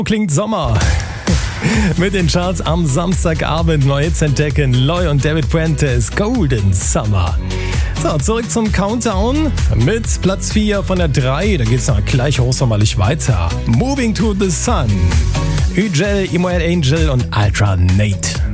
Klingt Sommer. Mit den Charts am Samstagabend neu Hits entdecken. Loy und David Puentes, Golden Summer. So, zurück zum Countdown mit Platz 4 von der 3. Da geht's noch gleich hochsommerlich weiter. Moving to the Sun. Ugel, Imoel Angel und Ultra Nate.